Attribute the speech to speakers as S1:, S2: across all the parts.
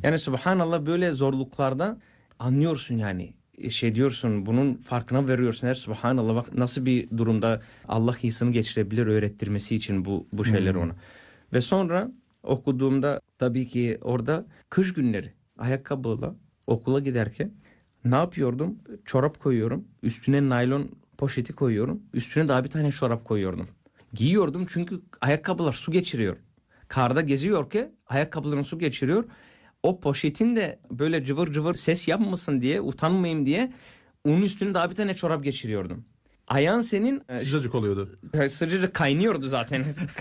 S1: Yani subhanallah böyle zorluklarda anlıyorsun yani. Diyorsun, bunun farkına veriyorsun. Her subhanallah, bak nasıl bir durumda Allah insanı geçirebilir öğrettirmesi için bu şeyleri ona. Ve sonra okuduğumda tabii ki orada kış günleri ayakkabıyla okula giderken ne yapıyordum? Çorap koyuyorum. Üstüne naylon poşeti koyuyorum. Üstüne daha bir tane çorap koyuyordum. Giyiyordum çünkü ayakkabılar su geçiriyor. Karda geziyor ki ayakkabıların su geçiriyor. O poşetin de böyle cıvır cıvır ses yapmasın diye, utanmayayım diye onun üstüne daha bir tane çorap geçiriyordum. Ayağın senin
S2: Sıcacık oluyordu.
S1: sıcacık kaynıyordu zaten.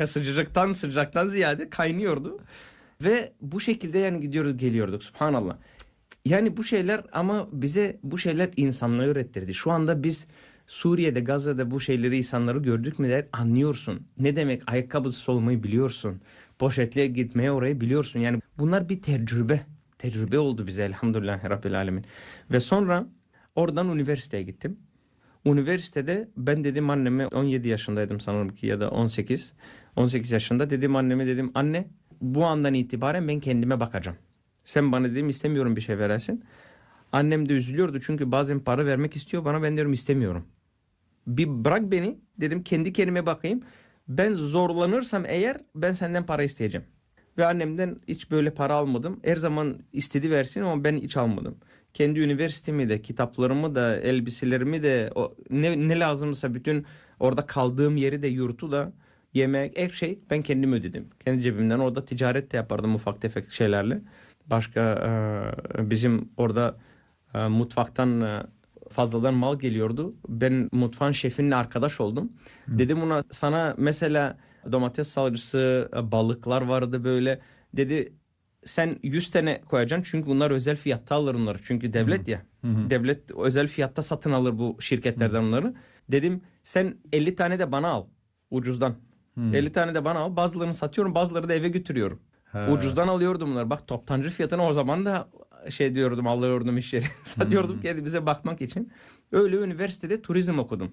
S1: Sıcaktan ziyade kaynıyordu. Ve bu şekilde yani gidiyoruz geliyorduk, subhanallah. Yani bu şeyler, ama bize bu şeyler insanlığı öğrettirdi. Şu anda biz Suriye'de, Gazze'de bu şeyleri, insanları gördük mü der, anlıyorsun. Ne demek ayakkabısız olmayı biliyorsun. Poşetle gitmeye orayı biliyorsun. Yani bunlar bir tecrübe. Tecrübe oldu bize, elhamdülillah Rabbil Alemin. Ve sonra oradan üniversiteye gittim. Üniversitede ben dedim anneme, 17 yaşındaydım sanırım ki, ya da 18. 18 yaşında dedim anneme, dedim anne, bu andan itibaren ben kendime bakacağım. Sen bana dedim istemiyorum bir şey veresin. Annem de üzülüyordu çünkü bazen para vermek istiyor bana, ben diyorum istemiyorum. Bir bırak beni dedim, kendi kendime bakayım. Ben zorlanırsam eğer ben senden para isteyeceğim. Ve annemden hiç böyle para almadım. Her zaman istedi versin ama ben hiç almadım. Kendi üniversitemi de, kitaplarımı da, elbiselerimi de, ne lazımsa bütün orada kaldığım yeri de, yurtu da, yemek, her şey ben kendim ödedim. Kendi cebimden orada ticaret de yapardım ufak tefek şeylerle. Başka bizim orada mutfaktan fazladan mal geliyordu. Ben mutfağın şefinle arkadaş oldum. Dedim ona, sana mesela domates salçası, balıklar vardı böyle. Dedi sen 100 tane koyacaksın çünkü bunlar özel fiyatta alır onları. Çünkü devlet ya. Devlet özel fiyatta satın alır bu şirketlerden onları. Dedim sen 50 tane de bana al ucuzdan. 50 tane de bana al. Bazılarını satıyorum, bazıları da eve götürüyorum. Ucuzdan alıyordum bunları. Bak toptancı fiyatına o zaman da diyordum, alıyordum iş yeri. Satıyordum kendimize bakmak için. Öyle üniversitede turizm okudum.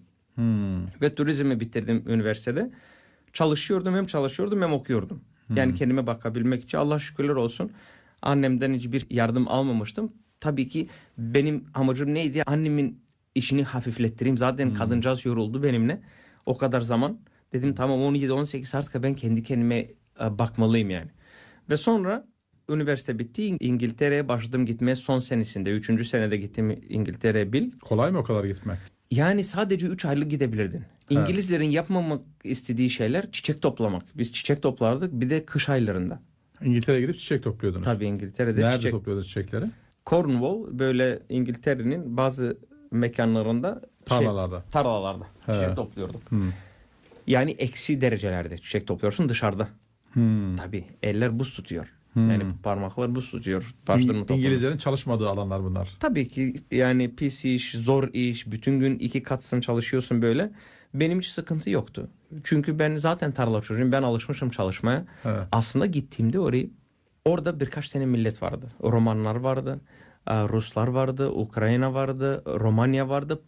S1: Ve turizmi bitirdim üniversitede. Çalışıyordum, hem çalışıyordum hem okuyordum. Yani kendime bakabilmek için Allah şükürler olsun. Annemden hiçbir yardım almamıştım. Tabii ki benim amacım neydi? Annemin işini hafiflettireyim. Zaten kadıncağız yoruldu benimle. O kadar zaman. Dedim tamam 17-18 artık ben kendi kendime bakmalıyım yani. Ve sonra üniversite bitti. İngiltere'ye başladım gitmeye son senesinde. 3. senede gittim İngiltere'ye bil.
S2: Kolay mı o kadar gitmek?
S1: Yani sadece 3 aylık gidebilirdin. İngilizlerin yapmamak istediği şeyler çiçek toplamak. Biz çiçek toplardık bir de kış aylarında.
S2: İngiltere'ye gidip çiçek topluyordunuz.
S1: Tabii İngiltere'de
S2: Nerede
S1: çiçek.
S2: topluyordunuz çiçekleri?
S1: Cornwall, böyle İngiltere'nin bazı mekanlarında tarlalarda çiçek topluyorduk. Yani eksi derecelerde çiçek topluyorsun dışarıda. Tabii eller buz tutuyor. Yani parmaklar buz tutuyor.
S2: İngilizlerin çalışmadığı alanlar bunlar.
S1: Tabii ki yani pis iş, zor iş. Bütün gün 2 katsın çalışıyorsun böyle. Benim hiç sıkıntı yoktu. Çünkü ben zaten tarla çocuğuyum. Ben alışmışım çalışmaya. Aslında gittiğimde orada birkaç tane millet vardı. Romanlar vardı. Ruslar vardı. Ukrayna vardı. Romanya vardı.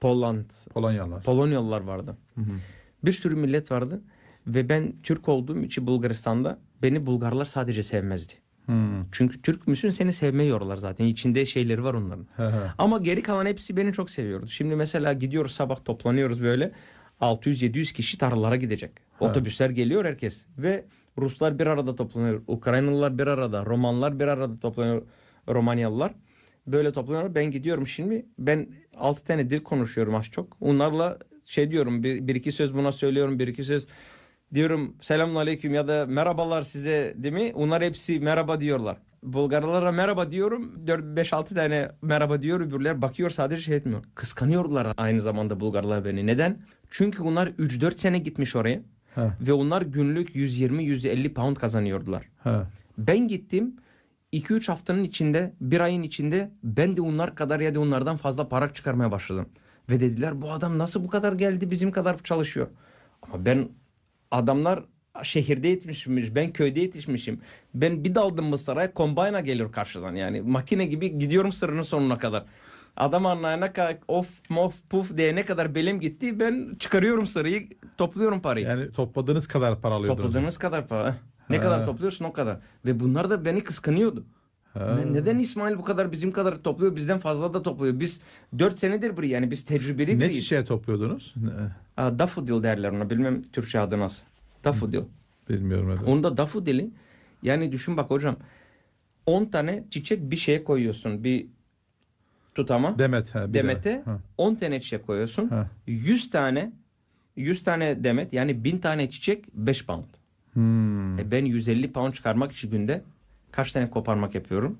S1: Polonyalılar vardı. Bir sürü millet vardı. Ve ben Türk olduğum için Bulgaristan'da beni Bulgarlar sadece sevmezdi. Çünkü Türk müsün, seni sevmiyorlar zaten. İçinde şeyleri var onların. Ama geri kalan hepsi beni çok seviyordu. Şimdi mesela gidiyoruz, sabah toplanıyoruz böyle. 600-700 kişi tarlalara gidecek. Otobüsler geliyor herkes. Ve Ruslar bir arada toplanıyor. Ukraynalılar bir arada. Romanlar bir arada toplanıyor. Romanyalılar. Böyle toplanıyor. Ben gidiyorum şimdi. Ben 6 tane dil konuşuyorum az çok. Onlarla diyorum. Bir iki söz buna söylüyorum. Bir iki söz diyorum, selamünaleyküm ya da merhabalar size, değil mi? Onlar hepsi merhaba diyorlar. Bulgarlara merhaba diyorum. 5-6 tane merhaba diyor. Öbürler bakıyor sadece etmiyor. Kıskanıyorlar aynı zamanda Bulgarlar beni. Neden? Çünkü onlar 3-4 sene gitmiş oraya. Ve onlar günlük 120-150 pound kazanıyordular. Ben gittim. 2-3 haftanın içinde, bir ayın içinde ben de onlar kadar ya da onlardan fazla para çıkarmaya başladım. Ve dediler bu adam nasıl bu kadar geldi, bizim kadar çalışıyor. Ama adamlar şehirde yetişmiş, ben köyde yetişmişim. Ben bir daldım Mısır'a, kombayna geliyor karşıdan. Yani makine gibi gidiyorum sırrının sonuna kadar. Adam anlayana kadar of mof puf diyene kadar belim gitti. Ben çıkarıyorum sırrıyı, topluyorum parayı.
S2: Yani topladığınız kadar para alıyordunuz.
S1: Topladığınız kadar para. Ne kadar topluyorsun o kadar. Ve bunlar da beni kıskanıyordu. Neden İsmail bu kadar bizim kadar topluyor? Bizden fazla da topluyor. Biz 4 senedir buraya, yani biz tecrübeli
S2: Ne
S1: biriyiz.
S2: çiçeği topluyordunuz?
S1: Dafodil derler ona. Bilmem Türkçe adı nasıl. Dafodil.
S2: Bilmiyorum.
S1: Onda dafodili, yani düşün bak hocam. 10 tane çiçek bir şeye koyuyorsun. Bir tutama. Demete 10 tane çiçek koyuyorsun. 100 tane demet, yani 1000 tane çiçek 5 pound. Ben 150 pound çıkarmak için günde kaç tane koparmak yapıyorum?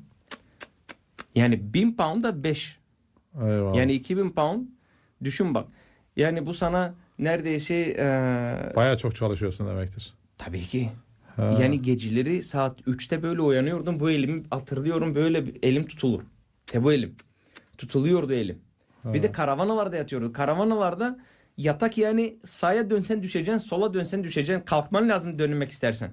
S1: Yani 1000 pound da 5.
S2: Eyvallah.
S1: Yani 2000 pound, düşün bak. Yani bu sana neredeyse
S2: Bayağı çok çalışıyorsun demektir.
S1: tabii ki. Yani geceleri saat 3'te böyle uyanıyordum. Bu elimi hatırlıyorum, böyle elim tutulur. Bu elim. Tutuluyordu elim. Bir de karavanalarda yatıyordu. Karavanalarda yatak, yani sağa dönsen düşeceksin, sola dönsen düşeceksin. Kalkman lazım dönmek istersen.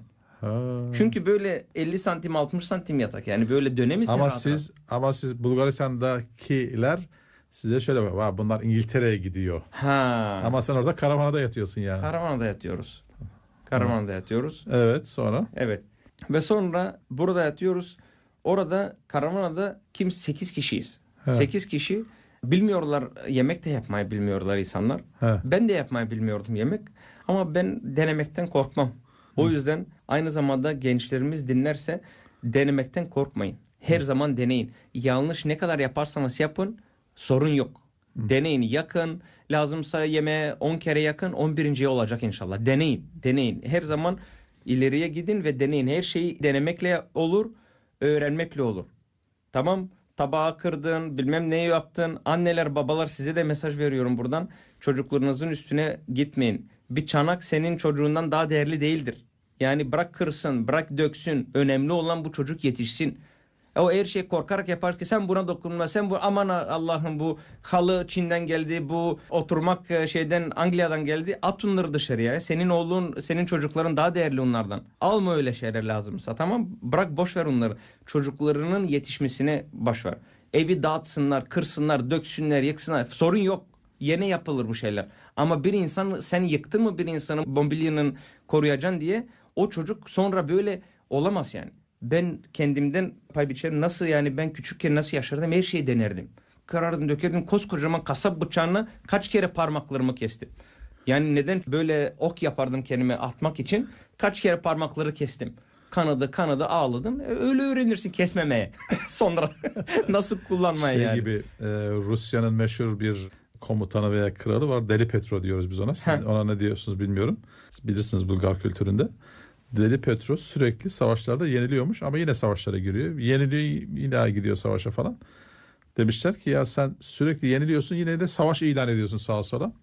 S1: Çünkü böyle 50 santim 60 santim yatak, yani böyle dönemizsin rahat rahat.
S2: Ama siz Bulgaristan'dakiler size şöyle bak, bunlar İngiltere'ye gidiyor. Ama sen orada karavanada yatıyorsun yani.
S1: Karavanada yatıyoruz. Karavanada yatıyoruz.
S2: Evet, sonra?
S1: Evet. Ve sonra burada yatıyoruz. Orada karavanada 8 kişiyiz. 8 kişi bilmiyorlar, yemek de yapmayı bilmiyorlar insanlar. Ben de yapmayı bilmiyordum yemek. Ama ben denemekten korkmam. O yüzden aynı zamanda gençlerimiz dinlerse denemekten korkmayın. Her zaman deneyin. Yanlış ne kadar yaparsanız yapın, sorun yok. Deneyin, yakın. Lazımsa yemeğe 10 kere yakın, 11. olacak inşallah. Deneyin. Her zaman ileriye gidin ve deneyin. Her şeyi denemekle olur, öğrenmekle olur. Tamam, tabağı kırdın, bilmem ne yaptın. Anneler, babalar, size de mesaj veriyorum buradan. Çocuklarınızın üstüne gitmeyin. Bir çanak senin çocuğundan daha değerli değildir. Yani bırak kırsın, bırak döksün. Önemli olan bu çocuk yetişsin. O her şey korkarak yapar ki sen buna dokunma, sen bu, aman Allah'ım bu halı Çin'den geldi, bu oturmak şeyden Anglia'dan geldi. At onları dışarıya. Senin oğlun, senin çocukların daha değerli onlardan. Alma öyle şeyler lazımsa, tamam? Bırak, boş ver onları. Çocuklarının yetişmesine boş ver. Evi dağıtsınlar, kırsınlar, döksünler, yıksınlar. Sorun yok. Yine yapılır bu şeyler. Ama bir insan, sen yıktın mı bir insanın mobilyanın koruyacaksın diye, o çocuk sonra böyle olamaz yani. Ben kendimden pay biçerim. Nasıl yani, ben küçükken nasıl yaşardım? Her şeyi denerdim. Karardım, dökerdim. Koskocaman kasap bıçağını kaç kere parmaklarımı kestim. Yani neden böyle ok yapardım kendime atmak için? Kaç kere parmakları kestim. Kanadı ağladım. Öyle öğrenirsin kesmemeye. Sonra nasıl kullanmaya yani.
S2: Gibi Rusya'nın meşhur bir komutanı veya kralı var. Deli Petro diyoruz biz ona. Siz ona ne diyorsunuz bilmiyorum. Bilirsiniz Bulgar kültüründe. Deli Petro sürekli savaşlarda yeniliyormuş ama yine savaşlara giriyor. Yeniliyor, yine gidiyor savaşa falan. Demişler ki ya sen sürekli yeniliyorsun, yine de savaş ilan ediyorsun sağa sola.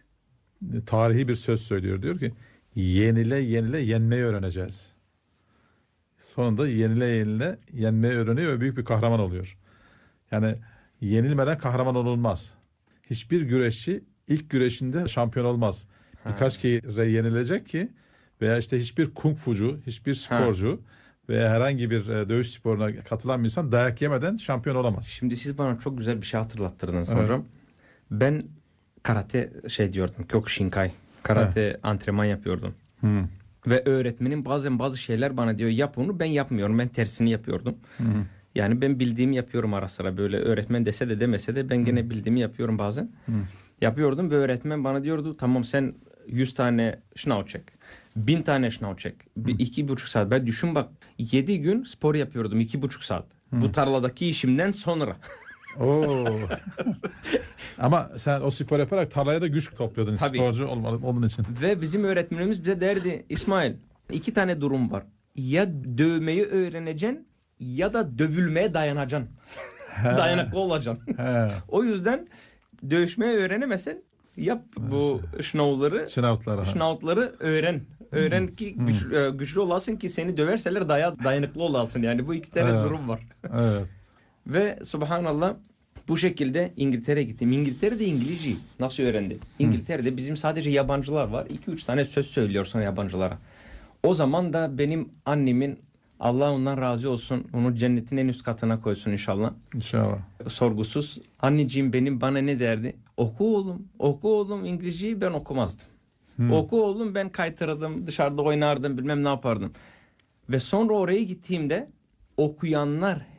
S2: Tarihi bir söz söylüyor, diyor ki yenile yenmeyi öğreneceğiz. Sonunda yenile yenmeyi öğreniyor ve büyük bir kahraman oluyor. Yani yenilmeden kahraman olunmaz. Hiçbir güreşçi ilk güreşinde şampiyon olmaz. Birkaç kere yenilecek ki, veya işte hiçbir kung fucu, hiçbir sporcu veya herhangi bir dövüş sporuna katılan bir insan dayak yemeden şampiyon olamaz.
S1: Şimdi siz bana çok güzel bir şey hatırlattırdınız hocam. Ben karate diyordum, Kyokushinkai. Karate antrenman yapıyordum. Ve öğretmenim bazen bazı şeyler bana diyor yap onu, ben yapmıyorum. Ben tersini yapıyordum. Yani ben bildiğimi yapıyorum ara sıra, böyle öğretmen dese de demese de ben gene bildiğimi yapıyorum bazen. Yapıyordum ve öğretmen bana diyordu tamam sen 100 tane şınav çek. 1000 tane şınav çek. 2,5 saat. Ben düşün bak, 7 gün spor yapıyordum 2,5 saat. Bu tarladaki işimden sonra.
S2: Oo. Ama sen o spor yaparak tarlaya da güç topluyordun.
S1: Tabii.
S2: Sporcu olmadın onun için.
S1: Ve bizim öğretmenimiz bize derdi İsmail, 2 tane durum var. Ya dövmeyi öğreneceksin ya da dövülmeye dayanacaksın. Dayanıklı olacaksın. O yüzden dövüşmeyi öğrenemesen yap bu şınavları öğren. Öğren ki güçlü olasın ki seni döverseler dayanıklı olasın. Yani bu 2 tane durum var.
S2: Evet.
S1: Ve subhanallah bu şekilde İngiltere'ye gittim. İngiltere'de İngilizceyi nasıl öğrendim? İngiltere'de bizim sadece yabancılar var. 2-3 tane söz söylüyorsun yabancılara. O zaman da benim annemin, Allah ondan razı olsun, onu cennetin en üst katına koysun inşallah.
S2: İnşallah.
S1: Sorgusuz. Anneciğim benim bana ne derdi? Oku oğlum İngilizceyi. Ben okumazdım. Oku oğlum, ben kaytarırdım, dışarıda oynardım, bilmem ne yapardım. Ve sonra oraya gittiğimde okuyanlar